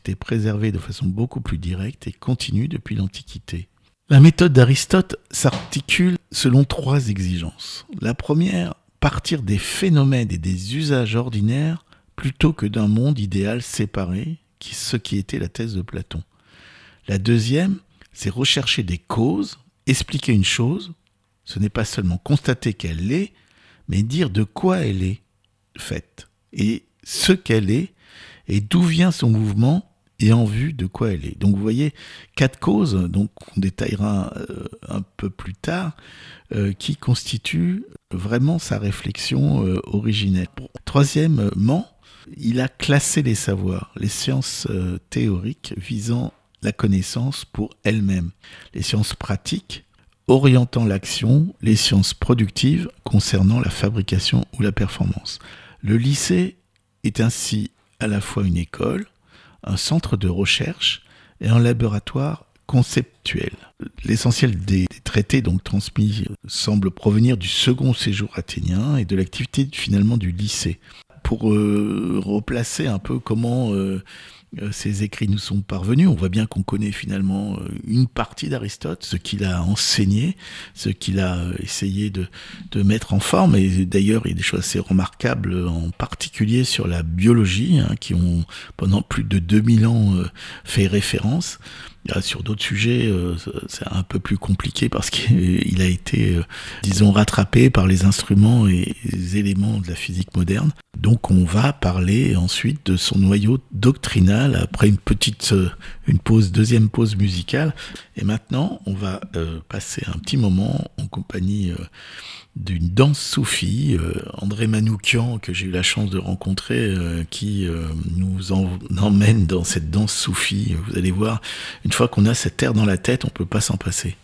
été préservées de façon beaucoup plus directe et continue depuis l'Antiquité. La méthode d'Aristote s'articule selon 3 exigences. La première, partir des phénomènes et des usages ordinaires plutôt que d'un monde idéal séparé, ce qui était la thèse de Platon. La deuxième, c'est rechercher des causes, expliquer une chose, ce n'est pas seulement constater qu'elle l'est, mais dire de quoi elle est faite, et ce qu'elle est, et d'où vient son mouvement, et en vue de quoi elle est. Donc vous voyez, 4 causes, donc on détaillera un peu plus tard, qui constituent vraiment sa réflexion originelle. Troisièmement, il a classé les savoirs, les sciences théoriques visant la connaissance pour elle-même, les sciences pratiques orientant l'action, les sciences productives concernant la fabrication ou la performance. Le lycée est ainsi à la fois une école, un centre de recherche et un laboratoire conceptuel. L'essentiel des traités donc transmis semble provenir du second séjour athénien et de l'activité finalement du lycée. Pour replacer un peu comment ces écrits nous sont parvenus, on voit bien qu'on connaît finalement une partie d'Aristote, ce qu'il a enseigné, ce qu'il a essayé de mettre en forme, et d'ailleurs il y a des choses assez remarquables, en particulier sur la biologie, qui ont pendant plus de 2000 ans fait référence. Sur d'autres sujets, c'est un peu plus compliqué parce qu'il a été, disons, rattrapé par les instruments et les éléments de la physique moderne. Donc on va parler ensuite de son noyau doctrinal après une deuxième pause musicale. Et maintenant, on va passer un petit moment en compagnie d'une danse soufie, André Manoukian, que j'ai eu la chance de rencontrer, qui nous emmène dans cette danse soufie. Vous allez voir, une fois qu'on a cette air dans la tête, on ne peut pas s'en passer.